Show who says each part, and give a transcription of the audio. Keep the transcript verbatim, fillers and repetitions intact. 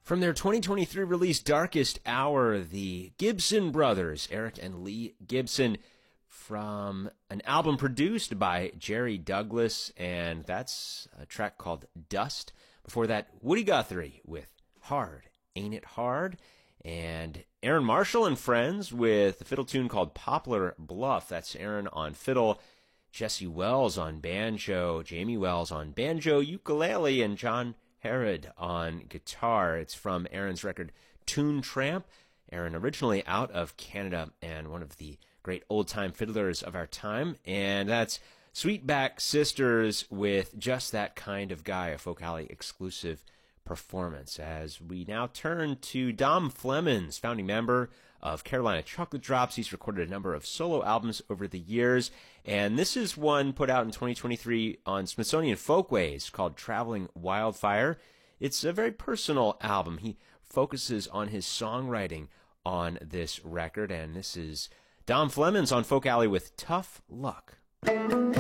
Speaker 1: From their twenty twenty-three release, Darkest Hour, the Gibson brothers, Eric and Lee Gibson, from an album produced by Jerry Douglas, and that's a track called Dust. Before that, Woody Guthrie with Hard, Ain't It Hard? And Aaron Marshall and Friends with a fiddle tune called Poplar Bluff. That's Aaron on fiddle, Jesse Wells on banjo, Jamie Wells on banjo, ukulele, and John Herod on guitar. It's from Aaron's record Tune Tramp. Aaron originally out of Canada and one of the great old-time fiddlers of our time. And that's Sweetback Sisters with Just That Kind of Guy, a Folk Alley exclusive performance. As we now turn to Dom Flemons, founding member of Carolina Chocolate Drops. He's recorded a number of solo albums over the years, and this is one put out in twenty twenty-three on Smithsonian Folkways called Traveling Wildfire. It's a very personal album. He focuses on his songwriting on this record, and this is Dom Flemons on Folk Alley with Tough Luck.